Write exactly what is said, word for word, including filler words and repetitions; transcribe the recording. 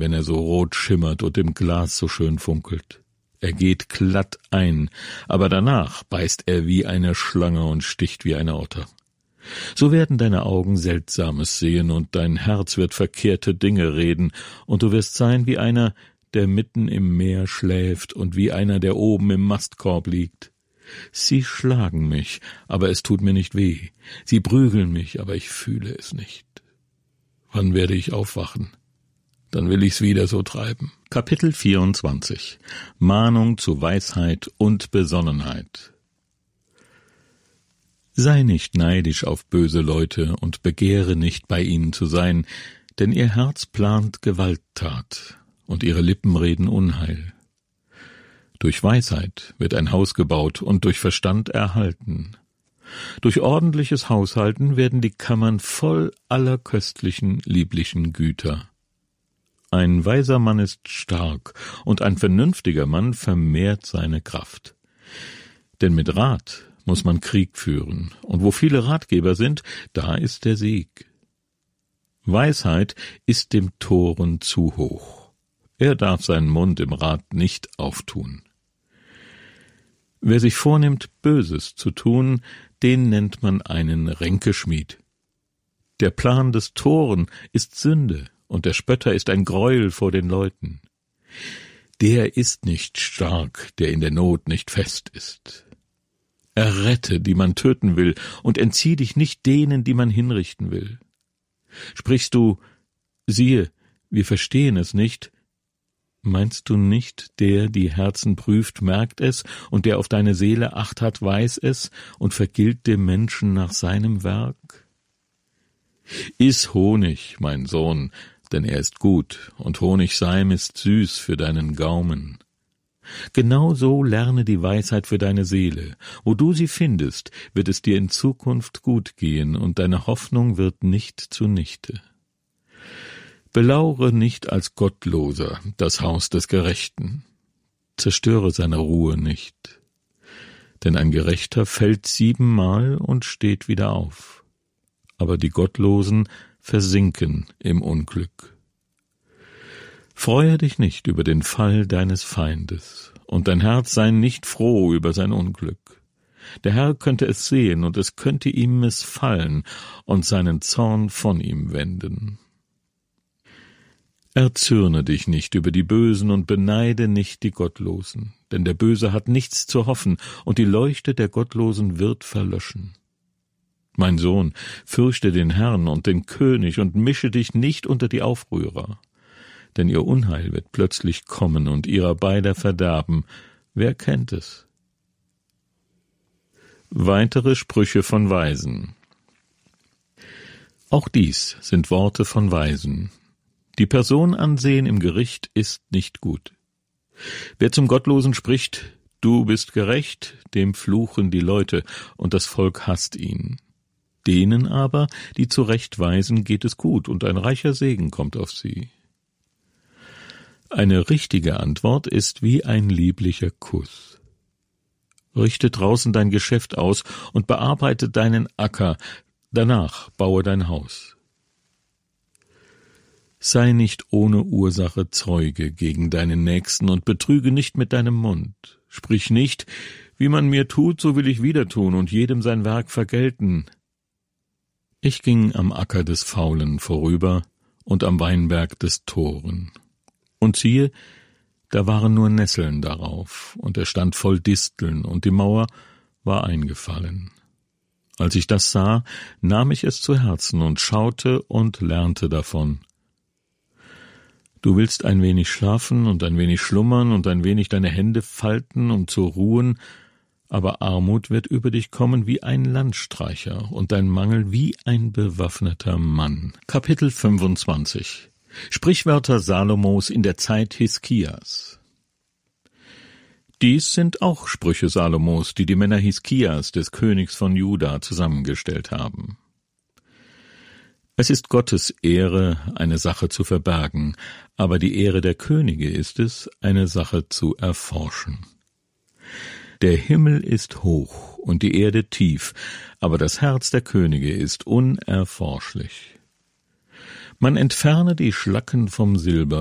wenn er so rot schimmert und im Glas so schön funkelt. Er geht glatt ein, aber danach beißt er wie eine Schlange und sticht wie eine Otter. So werden deine Augen Seltsames sehen und dein Herz wird verkehrte Dinge reden, und du wirst sein wie einer, der mitten im Meer schläft und wie einer, der oben im Mastkorb liegt. Sie schlagen mich, aber es tut mir nicht weh. Sie prügeln mich, aber ich fühle es nicht. Wann werde ich aufwachen? Dann will ich's wieder so treiben. Kapitel vierundzwanzig. Mahnung zu Weisheit und Besonnenheit. Sei nicht neidisch auf böse Leute und begehre nicht, bei ihnen zu sein, denn ihr Herz plant Gewalttat und ihre Lippen reden Unheil. Durch Weisheit wird ein Haus gebaut und durch Verstand erhalten. Durch ordentliches Haushalten werden die Kammern voll aller köstlichen, lieblichen Güter. Ein weiser Mann ist stark, und ein vernünftiger Mann vermehrt seine Kraft. Denn mit Rat muss man Krieg führen, und wo viele Ratgeber sind, da ist der Sieg. Weisheit ist dem Toren zu hoch. Er darf seinen Mund im Rat nicht auftun. Wer sich vornimmt, Böses zu tun, den nennt man einen Ränkeschmied. Der Plan des Toren ist Sünde, und der Spötter ist ein Greuel vor den Leuten. Der ist nicht stark, der in der Not nicht fest ist. Errette, die man töten will, und entzieh dich nicht denen, die man hinrichten will. Sprichst du, siehe, wir verstehen es nicht, meinst du nicht, der die Herzen prüft, merkt es, und der auf deine Seele Acht hat, weiß es, und vergilt dem Menschen nach seinem Werk? Iss Honig, mein Sohn, denn er ist gut, und Honigseim ist süß für deinen Gaumen. Genau so lerne die Weisheit für deine Seele. Wo du sie findest, wird es dir in Zukunft gut gehen, und deine Hoffnung wird nicht zunichte. Belaure nicht als Gottloser das Haus des Gerechten. Zerstöre seine Ruhe nicht. Denn ein Gerechter fällt siebenmal und steht wieder auf. Aber die Gottlosen versinken im Unglück. Freue dich nicht über den Fall deines Feindes, und dein Herz sei nicht froh über sein Unglück. Der Herr könnte es sehen, und es könnte ihm missfallen und seinen Zorn von ihm wenden. Erzürne dich nicht über die Bösen und beneide nicht die Gottlosen, denn der Böse hat nichts zu hoffen, und die Leuchte der Gottlosen wird verlöschen. Mein Sohn, fürchte den Herrn und den König und mische dich nicht unter die Aufrührer. Denn ihr Unheil wird plötzlich kommen und ihrer beider Verderben. Wer kennt es? Weitere Sprüche von Weisen. Auch dies sind Worte von Weisen. Die Person ansehen im Gericht ist nicht gut. Wer zum Gottlosen spricht, du bist gerecht, dem fluchen die Leute, und das Volk hasst ihn. Denen aber, die zurechtweisen, geht es gut, und ein reicher Segen kommt auf sie. Eine richtige Antwort ist wie ein lieblicher Kuss. Richte draußen dein Geschäft aus und bearbeite deinen Acker, danach baue dein Haus. Sei nicht ohne Ursache Zeuge gegen deinen Nächsten und betrüge nicht mit deinem Mund. Sprich nicht, wie man mir tut, so will ich wieder tun und jedem sein Werk vergelten. Ich ging am Acker des Faulen vorüber und am Weinberg des Toren. Und siehe, da waren nur Nesseln darauf, und er stand voll Disteln, und die Mauer war eingefallen. Als ich das sah, nahm ich es zu Herzen und schaute und lernte davon. Du willst ein wenig schlafen und ein wenig schlummern und ein wenig deine Hände falten, um zu ruhen, aber Armut wird über dich kommen wie ein Landstreicher und dein Mangel wie ein bewaffneter Mann. Kapitel fünfundzwanzig. Sprichwörter Salomos in der Zeit Hiskias. Dies sind auch Sprüche Salomos, die die Männer Hiskias, des Königs von Juda, zusammengestellt haben. Es ist Gottes Ehre, eine Sache zu verbergen, aber die Ehre der Könige ist es, eine Sache zu erforschen. Der Himmel ist hoch und die Erde tief, aber das Herz der Könige ist unerforschlich. Man entferne die Schlacken vom Silber